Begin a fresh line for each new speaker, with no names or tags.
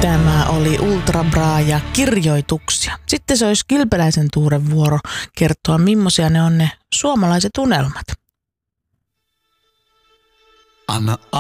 Tämä oli Ultra Bra ja kirjoituksia. Sitten se olisi Kilpeläisen Tuuren vuoro kertoa, millaisia ne on ne suomalaiset unelmat.
Anna